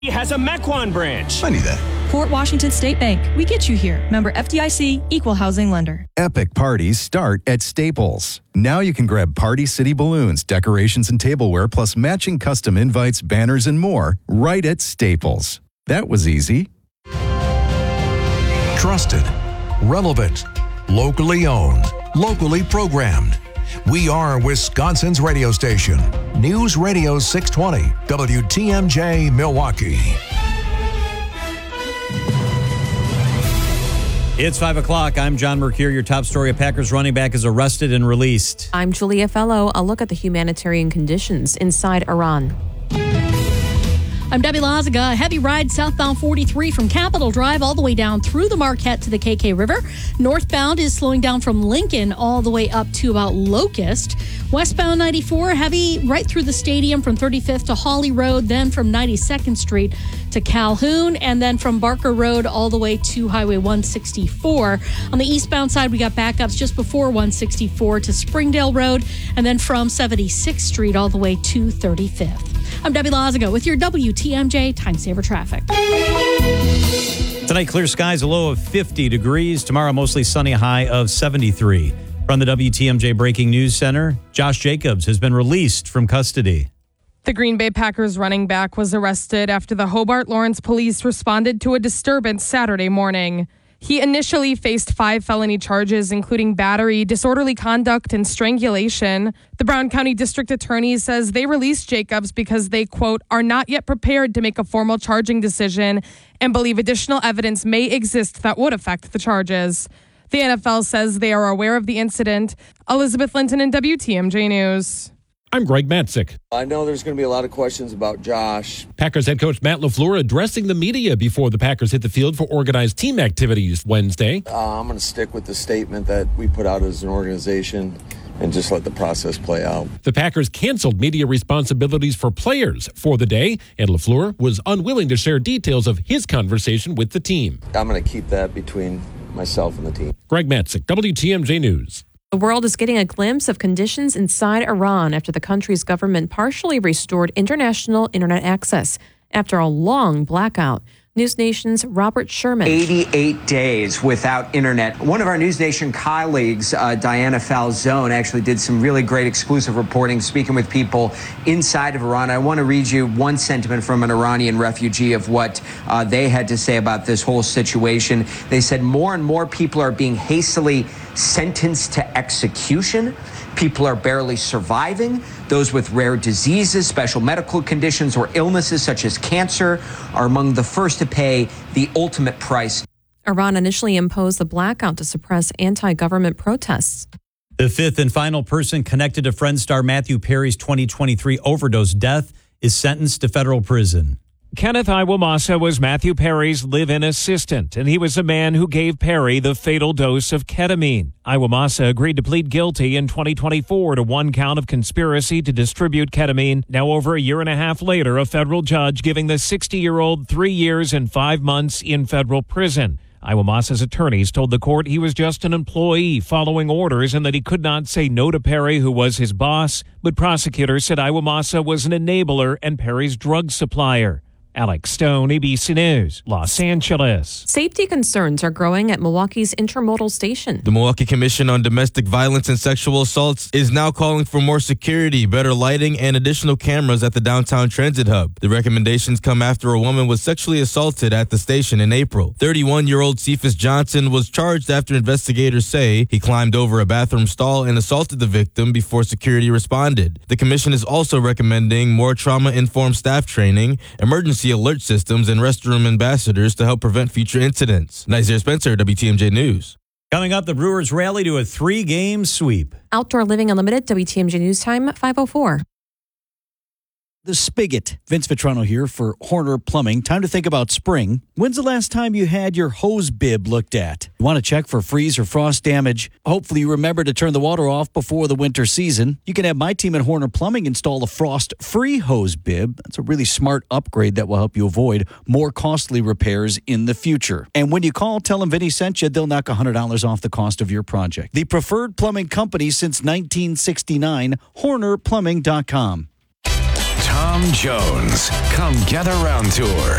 He has a Mequon branch. I knew that. Port Washington State Bank. We get you here. Member FDIC, Equal Housing Lender. Epic parties start at Staples. Now you can grab Party City balloons, decorations, and tableware, plus matching custom invites, banners, and more right at Staples. That was easy. Trusted, relevant, locally owned, locally programmed. We are Wisconsin's radio station. News Radio 620, WTMJ Milwaukee. It's 5 o'clock. I'm John Mercure. Your top story: a Packers running back is arrested and released. I'm Julia Fellow. A look at the humanitarian conditions inside Iran. I'm Debbie Lazaga. A heavy ride southbound 43 from Capitol Drive all the way down through the Marquette to the KK River. Northbound is slowing down from Lincoln all the way up to about Locust. Westbound 94, heavy right through the stadium from 35th to Hawley Road, then from 92nd Street to Calhoun, and then from Barker Road all the way to Highway 164. On the eastbound side, we got backups just before 164 to Springdale Road, and then from 76th Street all the way to 35th. I'm Debbie Lazaga with your WTMJ Time Saver Traffic. Tonight, clear skies, a low of 50 degrees. Tomorrow, mostly sunny, a high of 73. From the WTMJ Breaking News Center, Josh Jacobs has been released from custody. The Green Bay Packers running back was arrested after the Hobart Lawrence police responded to a disturbance Saturday morning. He initially faced 5 felony charges, including battery, disorderly conduct, and strangulation. The Brown County District Attorney says they released Jacobs because they, quote, are not yet prepared to make a formal charging decision and believe additional evidence may exist that would affect the charges. The NFL says they are aware of the incident. Elizabeth Linton in WTMJ News. I'm Greg Matzik. I know there's going to be a lot of questions about Josh. Packers head coach Matt LaFleur addressing the media before the Packers hit the field for organized team activities Wednesday. I'm going to stick with the statement that we put out as an organization and just let the process play out. The Packers canceled media responsibilities for players for the day, and LaFleur was unwilling to share details of his conversation with the team. I'm going to keep that between myself and the team. Greg Matzik, WTMJ News. The world is getting a glimpse of conditions inside Iran after the country's government partially restored international internet access after a long blackout. News Nation's Robert Sherman. 88 days without internet. One of our News Nation colleagues, Diana Falzone, actually did some really great exclusive reporting, speaking with people inside of Iran. I want to read you one sentiment from an Iranian refugee of what they had to say about this whole situation. They said more and more people are being hastily sentenced to execution. People are barely surviving. Those with rare diseases, special medical conditions, or illnesses such as cancer are among the first to pay the ultimate price. Iran initially imposed the blackout to suppress anti-government protests. The fifth and final person connected to Friends star Matthew Perry's 2023 overdose death is sentenced to federal prison. Kenneth Iwamasa was Matthew Perry's live-in assistant, and he was the man who gave Perry the fatal dose of ketamine. Iwamasa agreed to plead guilty in 2024 to 1 count of conspiracy to distribute ketamine. Now, over a year and a half later, a federal judge giving the 60-year-old 3 years and 5 months in federal prison. Iwamasa's attorneys told the court he was just an employee following orders and that he could not say no to Perry, who was his boss. But prosecutors said Iwamasa was an enabler and Perry's drug supplier. Alex Stone, ABC News, Los Angeles. Safety concerns are growing at Milwaukee's Intermodal Station. The Milwaukee Commission on Domestic Violence and Sexual Assaults is now calling for more security, better lighting, and additional cameras at the downtown transit hub. The recommendations come after a woman was sexually assaulted at the station in April. 31-year-old Cephas Johnson was charged after investigators say he climbed over a bathroom stall and assaulted the victim before security responded. The commission is also recommending more trauma-informed staff training, emergency alert systems, and restroom ambassadors to help prevent future incidents. Nazir Spencer, WTMJ News. Coming up, the Brewers rally to a 3-game sweep. Outdoor Living Unlimited, WTMJ News Time, 5:04. The Spigot. Vince Vitrano here for Horner Plumbing. Time to think about spring. When's the last time you had your hose bib looked at? You want to check for freeze or frost damage? Hopefully you remember to turn the water off before the winter season. You can have my team at Horner Plumbing install a frost-free hose bib. That's a really smart upgrade that will help you avoid more costly repairs in the future. And when you call, tell them Vinny sent you. They'll knock $100 off the cost of your project. The preferred plumbing company since 1969, HornerPlumbing.com. Tom Jones, Come Gather Round Tour.